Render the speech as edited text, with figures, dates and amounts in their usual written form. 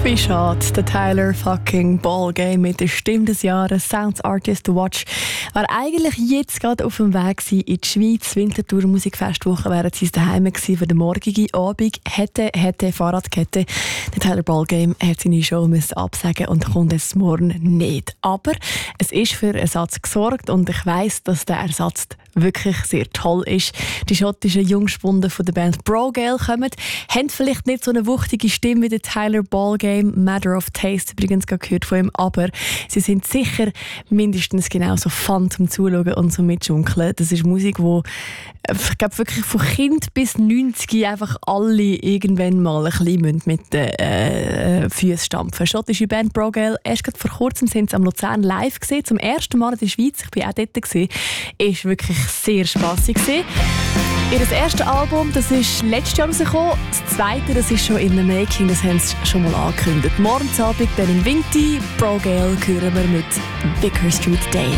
Wie schade, der Tyler fucking Ballgame mit der Stimme des Jahres, Sounds Artist to Watch, war eigentlich jetzt gerade auf dem Weg in die Schweiz. Winterthur Musikfestwoche wären sie daheim gewesen für den morgigen Abend. Hätte Fahrradkette. Der Tyler Ballgame hat seine Show müssen absagen und kommt jetzt morgen nicht. Aber es ist für Ersatz gesorgt und ich weiss, dass der Ersatz wirklich sehr toll ist. Die schottischen Jungspunde von der Band Brogale kommen, haben vielleicht nicht so eine wuchtige Stimme wie der Tyler Ballgame, Matter of Taste übrigens gerade gehört von ihm, aber sie sind sicher mindestens genauso fun zum Zuschauen und zum Mitschunkeln. Das ist Musik, die ich glaube wirklich von Kind bis 90 einfach alle irgendwann mal ein bisschen mit den Füßen stampfen. Schottische Band Brogale, erst gerade vor kurzem sind sie am Luzern live gesehen, zum ersten Mal in der Schweiz. Ich bin auch dort gewesen. Ist wirklich sehr spassig gewesen. Ihr erstes Album, das ist letztes Jahr rausgekommen. Das zweite, das ist schon in the making, das haben sie schon mal angekündigt. Morgen Abend, dann im Winter, Brogale hören wir mit Vicar Street Day.